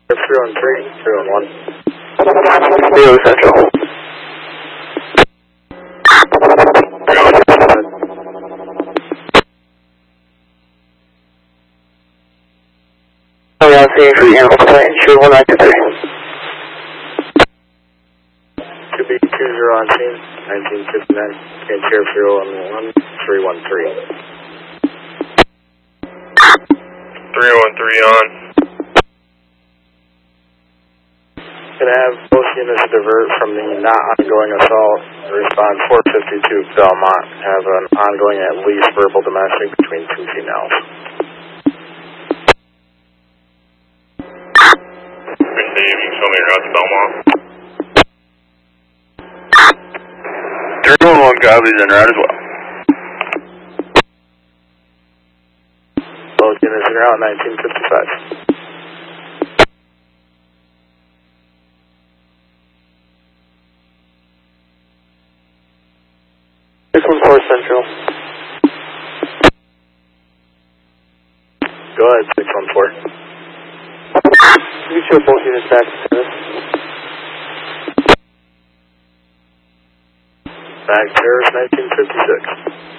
313, 311. Zero Central. Oh, yeah, seeing for the animal plane, sure, 193. To be 20 on scene, 1959, and share 011, 313. 313 on. Can have both units divert from the not ongoing assault. Respond 452 Belmont. Have an ongoing at least verbal domestic between two females. Dave, you can show me your route to Belmont. 311 copies en route as well. Both units en route, 1955. Central. Go ahead, 614. You show both units back to service. Back terrace, 1956.